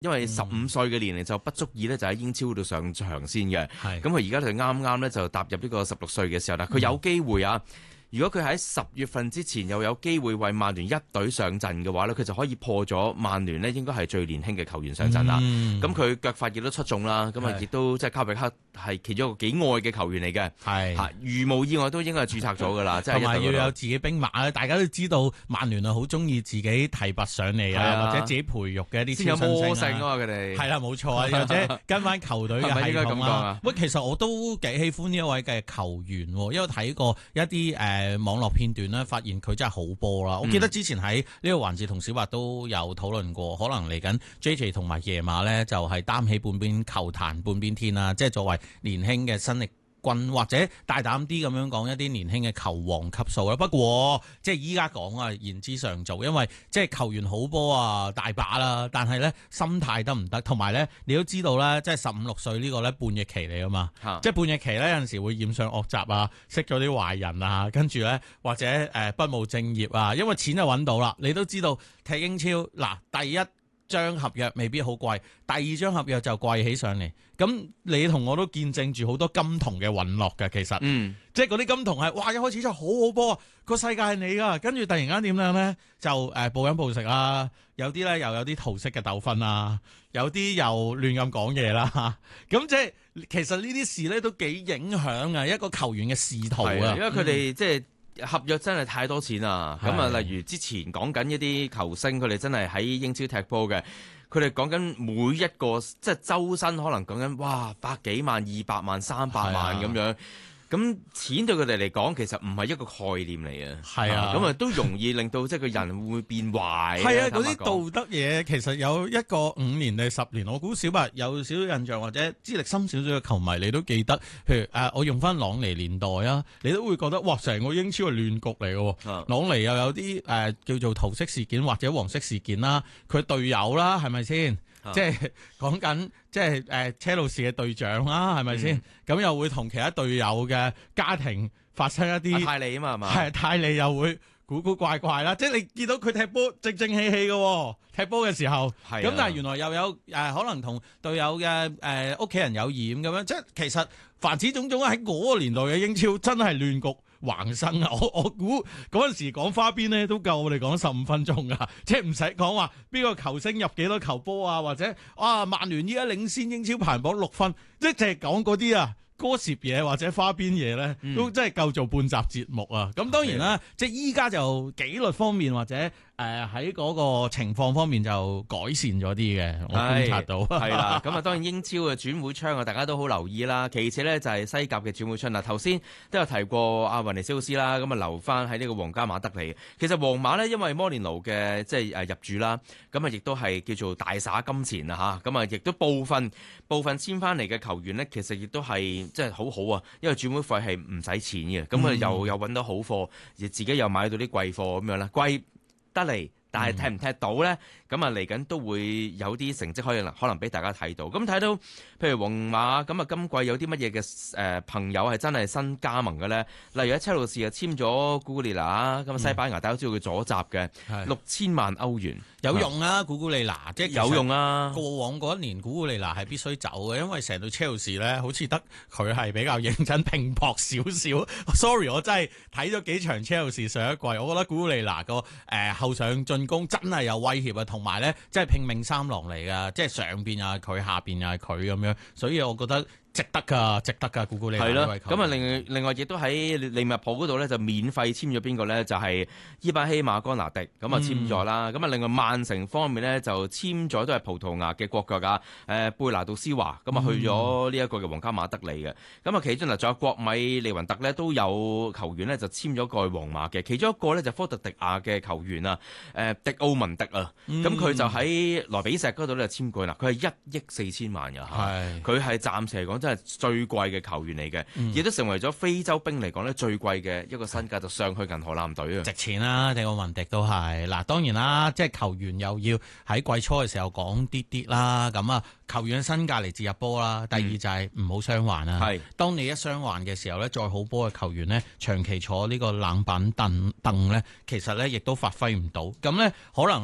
因為15歲嘅年齡就不足以咧就喺英超度上場先嘅。咁佢而家就啱啱咧就踏入呢個16歲嘅時候啦，佢有機會啊！如果佢喺10月份之前又有機會為曼聯一隊上陣嘅話咧，佢就可以破咗曼聯咧應該係最年輕嘅球員上陣啦。咁佢腳法亦都出眾啦，咁啊亦都即係卡比克係其中一個幾愛嘅球員嚟嘅。係如無意外都應該係註冊咗㗎啦，即係同埋要有自己兵馬咧。大家都知道曼聯啊好中意自己提拔上嚟啊，或者自己培育嘅一啲超新星先有魔性啊佢哋。 係啦，冇錯啊，或者跟翻球隊嘅系統啊。喂，其實我都幾喜歡呢一位嘅球員，因為睇過一啲網絡片段咧，發現佢真係好波啦！我記得之前喺呢個環節同小白都有討論過，可能嚟緊 JJ 同埋夜馬咧就係擔起半邊球壇半邊天啦，即係作為年輕嘅新力軍，或者大膽啲咁樣講一啲年輕嘅球王級數啦。不過即係依家講啊，言之尚早，因為即係球員好波啊，大把啦。但係咧心態得唔得？同埋咧，你都知道咧，即係15、16歲呢個咧叛逆期嚟啊嘛。即係叛逆期咧，有陣時會染上惡習啊，識咗啲壞人啊，跟住咧或者不務正業啊，因為錢就揾到啦。你都知道踢英超嗱，第一張合約未必好貴，第二張合約就貴起上嚟。咁你同我都見證住好多金童嘅隕落嘅，其實，即係嗰啲金童係，哇！一開始就好好波啊，個世界係你噶，跟住突然間點樣咧，就暴飲暴食啦，有啲咧又有啲桃色嘅糾紛啦，有啲又亂咁講嘢啦，咁即係其實呢啲事咧都幾影響啊一個球員嘅仕途啊， 因為佢哋即係。合約真係太多錢啊！咁啊，例如之前講緊一啲球星，佢哋真係喺英超踢波嘅，佢哋講緊每一個即係周薪可能講緊哇100幾萬、200萬、300萬咁樣。咁錢對佢哋嚟講，其實唔係一個概念嚟嘅。係啊，咁啊都容易令到即係個人會變壞。係啊， 嗰啲道德嘢其實有一個5年定10年，我估小白有少少印象或者資歷深少少嘅球迷，你都記得。譬如我用翻朗尼年代啊，你都會覺得哇，成個英超係亂局嚟嘅。朗尼又有啲叫做桃色事件或者黃色事件啦，佢隊友啦，係咪先？即係講緊，即係車路士嘅隊長啦，係咪先？咁又會同其他隊友嘅家庭發生一啲泰利啊嘛，係嘛？ 係泰利又會古古怪怪啦，即係你見到佢踢波正正氣氣嘅，踢波嘅時候，咁但係原來又有可能同隊友嘅屋企人有染咁樣，即係其實凡此種種喺嗰個年代嘅英超真係亂局橫生啊！我估嗰陣時講花邊咧都夠我哋講15分鐘噶，即係唔使講話邊個球星入幾多球波啊，或者曼聯依家領先英超排行榜6分，即係淨係講嗰啲啊歌涉嘢或者花邊嘢咧，都真係夠做半集節目啊！咁當然啦，即係依家就紀律方面或者喺嗰個情況方面就改善咗啲嘅，我觀察到係啦。咁啊，當然英超嘅轉會窗啊，大家都好留意啦。其次咧就係西甲嘅轉會窗啦。頭先都有提過阿雲尼斯奧斯啦，咁啊留翻喺呢個皇家馬德里。其實皇馬咧，因為摩連奴嘅即係入主啦，咁啊亦都係叫做大灑金錢啊嚇。咁啊亦都部分簽翻嚟嘅球員咧，其實亦都係。即係好好啊，因為轉會費係唔使錢嘅，咁啊又揾到好貨，而自己又買到啲貴貨咁樣啦，貴得嚟，但係踢唔踢到咧？咁啊嚟緊都會有啲成績可能俾大家睇到。咁睇到譬如皇馬咁啊，今季有啲乜嘢嘅朋友係真係新加盟嘅咧？例如喺車路士啊簽咗古古利拿，咁啊西班牙大家都知道佢左閘嘅6000萬歐元有用啊！古古利拿即係有用啊！ 過往嗰一年古古利拿係必須走嘅，因為成隊車路士咧好似得佢係比較認真拼搏少少。Sorry， 我真係睇咗幾場車路士上一季，我覺得古古利拿個後上進攻真係有威脅啊！同埋咧，即係拼命三郎嚟噶，即係上邊又係佢，下邊又係佢咁樣，所以我覺得值得噶，古古利拿呢位球員。 咁啊，另外亦都喺利物浦嗰度咧就免費簽咗邊個咧？就係伊巴希馬干拿迪咁啊簽咗啦。咁啊，另外曼城方面咧就簽咗都係葡萄牙嘅國腳噶貝拿杜斯華，咁啊去咗呢一個嘅皇家馬德里嘅。咁啊，其中嗱仲有國米利雲特咧都有球員咧就簽咗過去皇馬嘅，其中一個咧就科特迪亞嘅球員啊，迪奧文迪啊，咁佢就喺萊比錫嗰度咧簽過啦，佢係1億4千萬㗎，佢係暫時嚟講真係最貴嘅球員嚟嘅，亦都成為咗非洲兵嚟講咧最貴嘅一個身價，就上去銀河艦隊啊！ 值錢啦，迪奧文迪都係嗱，當然啦，即係球員又要喺季初嘅時候講啲啦，咁啊，球員嘅身價嚟自入波啦，第二就係唔好傷患啦。係，當你一傷患嘅時候咧，再好波嘅球員咧，長期坐呢個冷板凳咧，其實咧亦都發揮唔到，咁咧可能咧。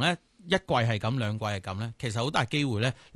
一季係咁，兩季係咁咧，其實好大機會咧。